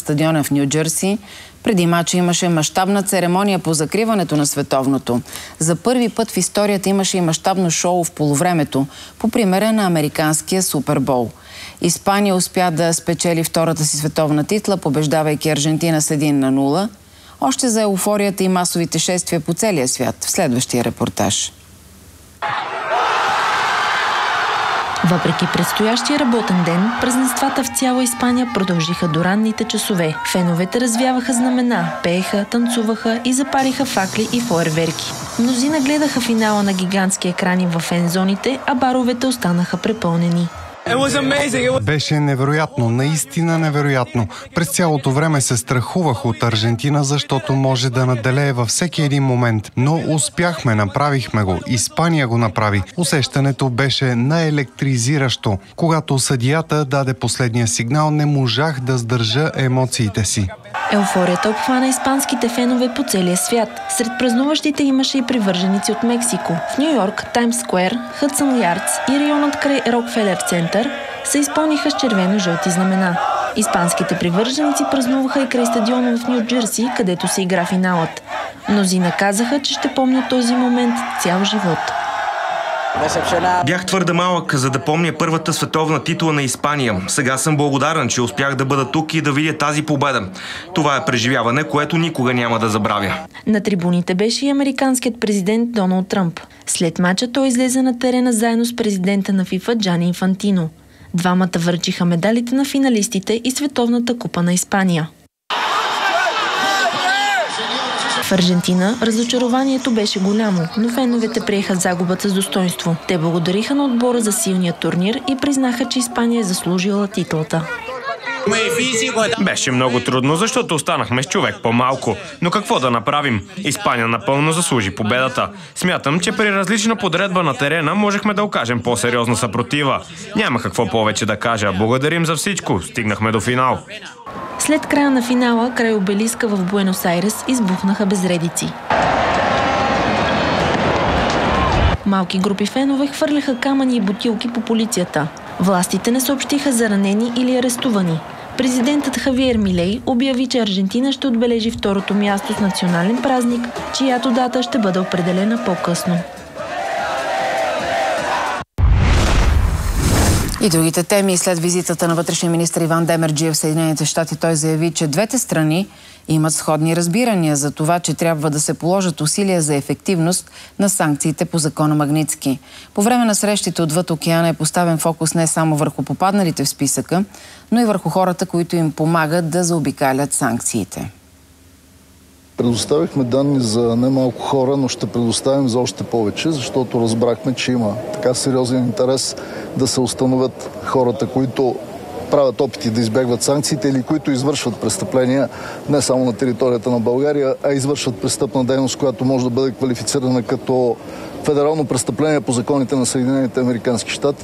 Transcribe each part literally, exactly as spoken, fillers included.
стадиона в Ню Джерси. Преди мача имаше мащабна церемония по закриването на световното. За първи път в историята имаше и мащабно шоу в полувремето, по примера на американския Супербол. Испания успя да спечели втората си световна титла, побеждавайки Аржентина с един на нула. Още за еуфорията и масовите шествия по целия свят в следващия репортаж. Въпреки предстоящия работен ден, празненствата в цяла Испания продължиха до ранните часове. Феновете развяваха знамена, пееха, танцуваха и запалиха факли и фойерверки. Мнозина гледаха финала на гигантски екрани в фен-зоните, а баровете останаха препълнени. Беше невероятно, наистина невероятно. През цялото време се страхувах от Аржентина, защото може да наделее във всеки един момент. Но успяхме, направихме го. Испания го направи. Усещането беше наелектризиращо. Когато съдията даде последния сигнал, не можах да сдържа емоциите си. Еуфорията обхвана испанските фенове по целия свят. Сред празнуващите имаше и привърженици от Мексико. В Ню Йорк, Таймс Скуер, Хъдсън Ярдс и районът край Рокфелер Център се изпълниха с червено-жълти знамена. Испанските привърженици празнуваха и край стадиона в Ню Джерси, където се игра финалът. Мнозина казаха, че ще помнят този момент цял живот. Бях твърде малък, за да помня първата световна титла на Испания. Сега съм благодарен, че успях да бъда тук и да видя тази победа. Това е преживяване, което никога няма да забравя. На трибуните беше и американският президент Доналд Тръмп. След мача той излезе на терена заедно с президента на ФИФА Джани Инфантино. Двамата връчиха медалите на финалистите и Световната купа на Испания. В Аржентина разочарованието беше голямо, но феновете приеха загубата с достоинство. Те благодариха на отбора за силния турнир и признаха, че Испания е заслужила титлата. Беше много трудно, защото останахме с човек по-малко. Но какво да направим? Испания напълно заслужи победата. Смятам, че при различна подредба на терена можехме да окажем по-сериозна съпротива. Няма какво повече да кажа. Благодарим за всичко. Стигнахме до финал. След края на финала, край обелиска в Буенос Айрес избухнаха безредици. Малки групи фенове хвърляха камъни и бутилки по полицията. Властите не съобщиха за ранени или арестувани. Президентът Хавиер Милей обяви, че Аржентина ще отбележи второто място с национален празник, чиято дата ще бъде определена по-късно. И другите теми. След визитата на вътрешния министър Иван Демерджиев в Съединените щати, той заяви, че двете страни имат сходни разбирания за това, че трябва да се положат усилия за ефективност на санкциите по закона Магнитски. По време на срещите отвъд океана е поставен фокус не само върху попадналите в списъка, но и върху хората, които им помагат да заобикалят санкциите. Предоставихме данни за немалко хора, но ще предоставим за още повече, защото разбрахме, че има така сериозен интерес да се установят хората, които правят опити да избягват санкциите или които извършват престъпления не само на територията на България, а извършват престъпна дейност, която може да бъде квалифицирана като федерално престъпление по законите на Съединените американски щати.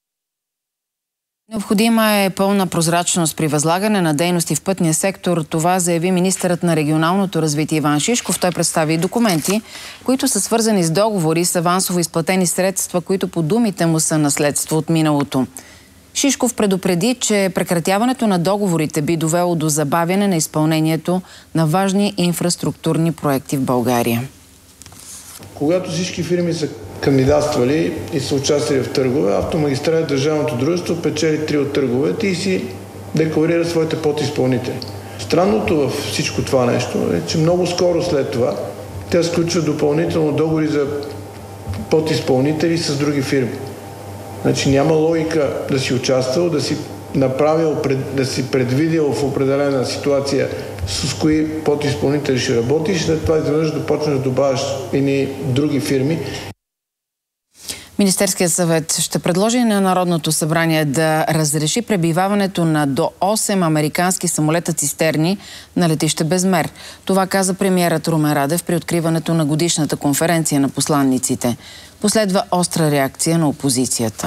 Необходима е пълна прозрачност при възлагане на дейности в пътния сектор. Това заяви министърът на регионалното развитие Иван Шишков. Той представи документи, които са свързани с договори с авансово изплатени средства, които по думите му са наследство от миналото. Шишков предупреди, че прекратяването на договорите би довело до забавяне на изпълнението на важни инфраструктурни проекти в България. Когато всички фирми са кандидатствали и са участвали в търгове, Автомагистрали, държавното дружество, печели три от търговете и си декларира своите подизпълнители. Странното във всичко това нещо е, че много скоро след това те сключват допълнително договори за подизпълнители с други фирми. Значи няма логика да си участвал, да си направил, да си предвидил в определена ситуация с кои подизпълнители ще работиш, след това изведнъж да почнеш да добавяш и други фирми. Министерският съвет ще предложи на Народното събрание да разреши пребиваването на до осем американски самолета-цистерни на летище Безмер. Това каза премиерът Румен Радев при откриването на годишната конференция на посланниците. Последва остра реакция на опозицията.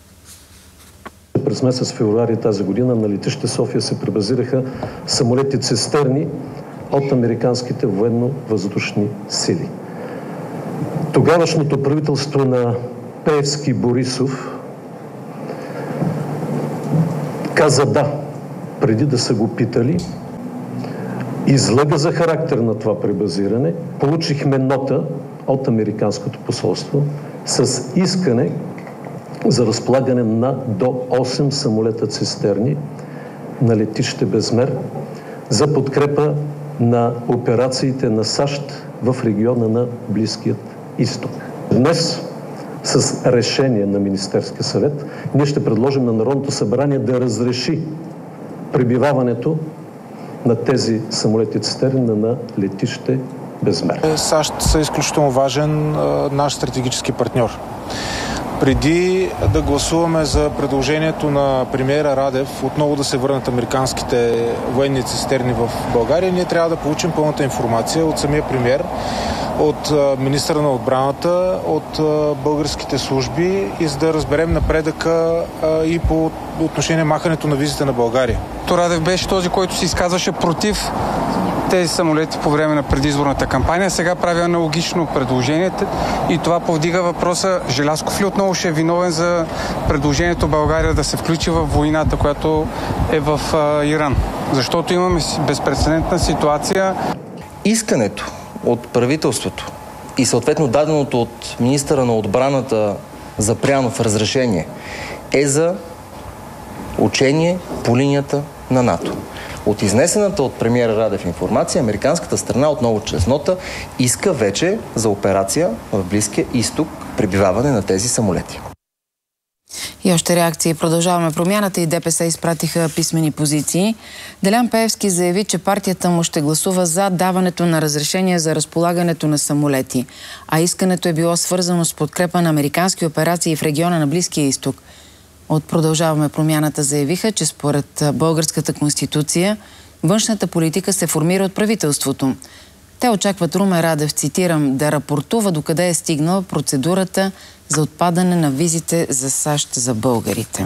През месец февруари тази година на летище София се пребазираха самолети-цистерни от американските военно-въздушни сили. Тогавашното правителство на Пеевски Борисов каза да, преди да са го питали, излъга за характер на това пребазиране. Получихме нота от Американското посолство с искане за разполагане на до осем самолета цистерни на летище Безмер за подкрепа на операциите на САЩ в региона на Близкият изток. Днес с решение на Министерския съвет ние ще предложим на Народното събрание да разреши пребиваването на тези самолети цистерни на летище Безмер. САЩ са изключително важен а, наш стратегически партньор. Преди да гласуваме за предложението на премиера Радев отново да се върнат американските военни цистерни в България, ние трябва да получим пълната информация от самия премиер, от министъра на отбраната, от българските служби и за да разберем напредъка и по отношение махането на визите на България. Радев беше този, който се изказваше против тези самолети по време на предизборната кампания. Сега прави аналогично предложение и това повдига въпроса: Желязков ли отново ще е виновен за предложението България да се включи в войната, която е в а, Иран? Защото имаме безпрецедентна ситуация. Искането от правителството и съответно даденото от министъра на отбраната Запрянов разрешение е за учение по линията на НАТО. От изнесената от премиера Радев информация, американската страна отново чрез нота иска вече за операция в Близкия изток пребиваване на тези самолети. И още реакции. Продължаваме промяната и ДПС изпратиха писмени позиции. Делян Пеевски заяви, че партията му ще гласува за даването на разрешение за разполагането на самолети, а искането е било свързано с подкрепа на американски операции в региона на Близкия изток. От Продължаваме промяната заявиха, че според българската конституция външната политика се формира от правителството. Те очакват Румен Радев, цитирам, да рапортува докъде е стигнала процедурата за отпадане на визите за САЩ за българите.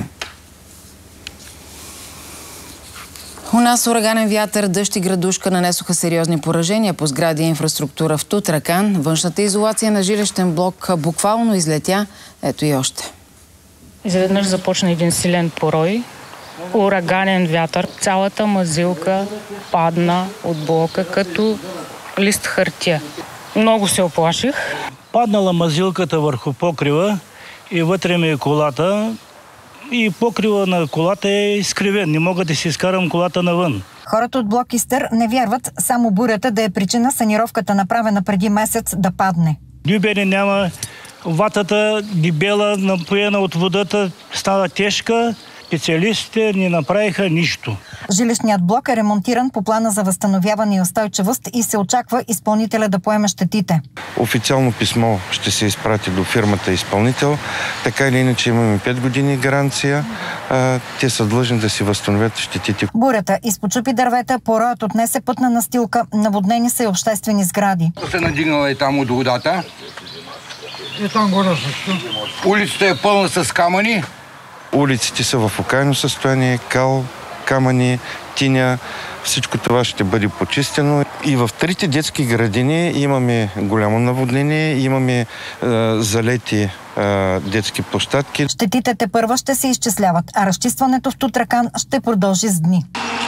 У нас ураганен вятър, дъжд и градушка нанесоха сериозни поражения по сгради и инфраструктура в Тутракан. Външната изолация на жилищен блок буквално излетя. Ето и още. Изведнъж започна един силен порой, ураганен вятър. Цялата мазилка падна от блока като лист хартия. Много се оплаших. Паднала мазилката върху покрива и вътре ми е колата. И покрива на колата е изкривен. Не мога да си изкарам колата навън. Хората от блок Истър не вярват само бурята да е причина санировката, направена преди месец, да падне. Дюбене няма. Ватата, дебела, напоена от водата, става тежка. Специалистите не направиха нищо. Жилищният блок е ремонтиран по плана за възстановяване и устойчивост и се очаква изпълнителя да поеме щетите. Официално писмо ще се изпрати до фирмата изпълнител. Така или иначе имаме пет години гаранция. А, те са длъжни да си възстановят щетите. Бурята изпочупи дървета, пороят отнесе пътна настилка, наводнени са и обществени сгради. Се надигнала и там от водата. И там горе също. Улицата е пълна с камъни. Улиците са в окаяно състояние, кал, камъни, тиня. Всичко това ще бъде почистено. И в трите детски градини имаме голямо наводнение, имаме е, залети е, детски площадки. Щетите тепърва ще се изчисляват, а разчистването в Тутракан ще продължи с дни.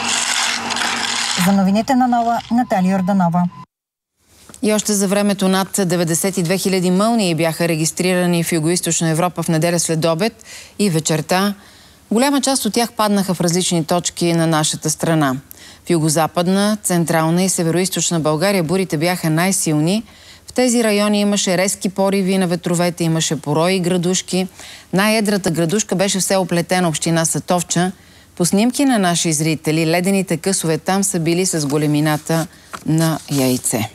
За новините на Нова, Наталия Йорданова. И още за времето над деветдесет и две хиляди мълнии бяха регистрирани в Югоизточна Европа в неделя след обед и вечерта. Голяма част от тях паднаха в различни точки на нашата страна. В югозападна, централна и североизточна България бурите бяха най-силни. В тези райони имаше резки пориви на ветровете, имаше порои и градушки. Най-едрата градушка беше в село Плетена, община Сатовча. По снимки на наши зрители, ледените късове там са били с големината на яйце.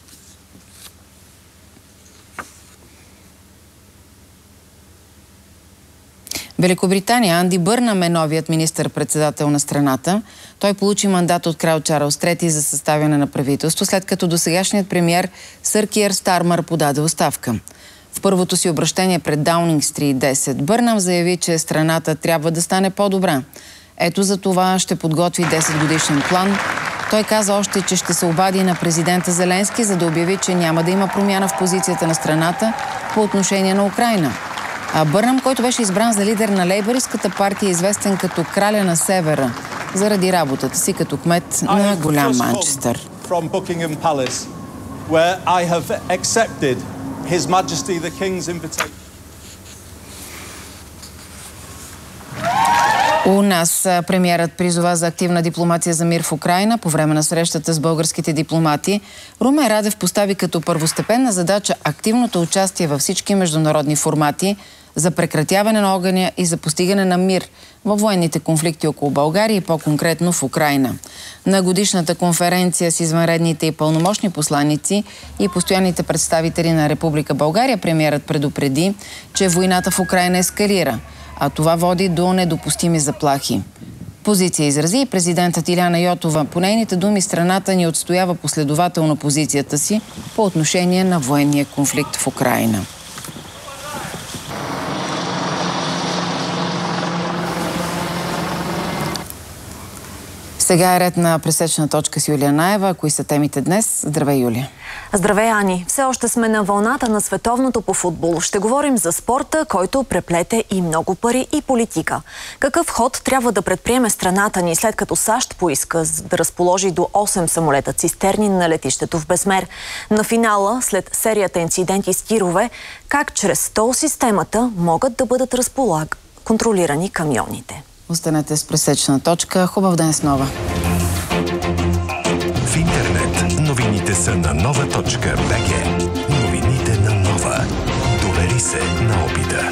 Великобритания. Анди Бърнам е новият министър-председател на страната. Той получи мандат от крал Чарлз трети за съставяне на правителство, след като досегашният премиер сър Киър Стармър подаде оставка. В първото си обращение пред Даунинг Стрит десет Бърнам заяви, че страната трябва да стане по-добра. Ето за това ще подготви десет годишен план. Той каза още, че ще се обади на президента Зеленски, за да обяви, че няма да има промяна в позицията на страната по отношение на Украйна. А Бърнам, който беше избран за лидер на лейбъристската партия, е известен като краля на севера. заради работата си като кмет на голям Манчестър. У нас премиерът призова за активна дипломация за мир в Украйна. По време на срещата с българските дипломати Румен Радев постави като първостепенна задача активното участие във всички международни формати за прекратяване на огъня и за постигане на мир във военните конфликти около България и по-конкретно в Украйна. На годишната конференция с извънредните и пълномощни посланици и постоянните представители на Република България премиерът предупреди, че войната в Украйна ескалира, а това води до недопустими заплахи. Позиция изрази и президентът Иляна Йотова. По нейните думи, страната ни отстоява последователно позицията си по отношение на военния конфликт в Украйна. Сега е ред на пресечна точка с Юлия Наева. Кои са темите днес? Здравей, Юлия! Здравей, Ани! Все още сме на вълната на световното по футбол. Ще говорим за спорта, който преплете и много пари и политика. Какъв ход трябва да предприеме страната ни, след като САЩ поиска да разположи до осем самолета цистерни на летището в Безмер? На финала, след серията инциденти с тирове, как чрез тол системата могат да бъдат разполаг... контролирани камионите? Останете с пресечна точка. Хубав ден с нова! В интернет новините са на нова точка бг. Новините на Нова. Довери се на опита.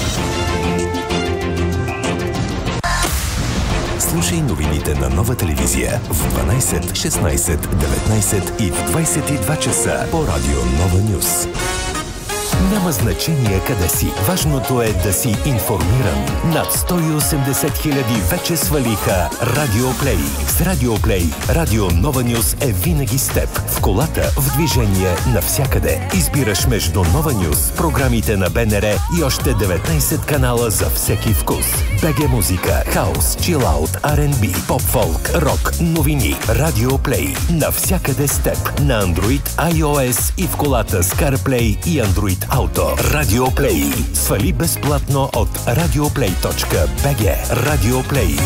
Слушай новините на Нова телевизия в дванайсет, шестнайсет, деветнайсет и в двайсет и два часа по радио Нова Нюс. Няма значение къде си. Важното е да си информиран. Над сто и осемдесет хиляди вече свалиха Радио Плей. С Радио Плей, Радио Нова Нюс е винаги с теб. В колата, в движение, навсякъде. Избираш между Нова Нюс, програмите на БНР и още деветнайсет канала за всеки вкус. БГ музика, хаус, чилаут, ар енд би, поп-фолк, рок, новини. Радио Плей. Навсякъде с теб. На Android, iOS и в колата с CarPlay и Android Auto. Радио Плей. Свали безплатно от радиоплей точка бг. Радио Плей.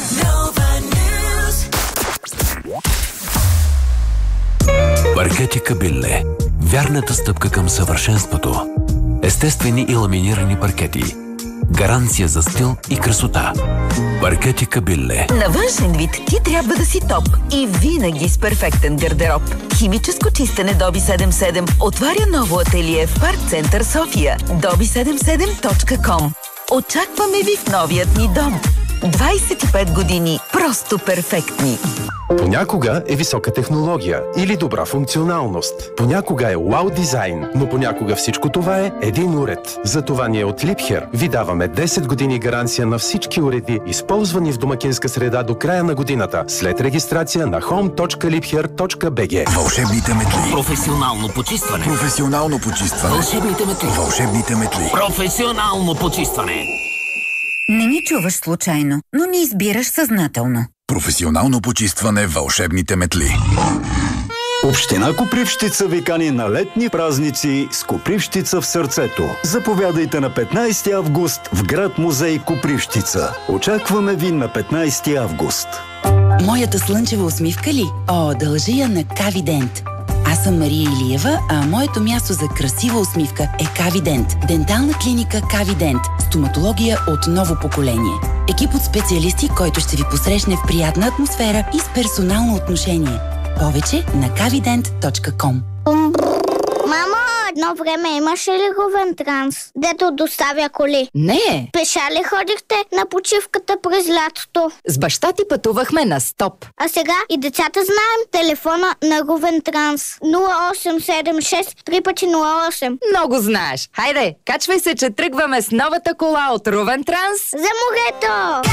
Паркети Кабилле. Вярната стъпка към съвършенството. Естествени и ламинирани паркети. Гаранция за стил и красота. Паркети Кабилле. На външен вид ти трябва да си топ и винаги с перфектен гардероб. Химическо чистене Доби седемдесет и седем отваря ново ателие в Парк Център София. доби седемдесет и седем точка ком. Очакваме ви в новият ни дом. двайсет и пет години просто перфектни. Понякога е висока технология или добра функционалност. Понякога е вау дизайн, но понякога всичко това е един уред. Затова ние от Liebherr ви даваме десет години гаранция на всички уреди, използвани в домакинска среда до края на годината, след регистрация на home точка liebherr точка bg. Вълшебните метли. Професионално почистване. Професионално почистване. Вълшебните метли. Вълшебните метли. Професионално почистване. Не ни чуваш случайно, но ни избираш съзнателно. Професионално почистване Вълшебните метли. Община Копривщица ви кани на летни празници с Копривщица в сърцето. Заповядайте на петнайсети август в град музей Копривщица. Очакваме ви на петнайсети август. Моята слънчева усмивка ли? О, дължи я на Кавидент. Аз съм Мария Илиева, а моето място за красива усмивка е Кавидент. Дентална клиника Кавидент. Стоматология от ново поколение. Екип от специалисти, който ще ви посрещне в приятна атмосфера и с персонално отношение. Повече на кавидент точка ком. Мамо, едно време имаше ли Ровентранс, дето доставя коли? Не! Пеша ли ходихте на почивката през лятото? С баща ти пътувахме на стоп. А сега и децата знаем телефона на Ровентранс. нула осем седем шест три пъти нула осем. Много знаеш. Хайде, качвай се, че тръгваме с новата кола от Ровентранс. За морето!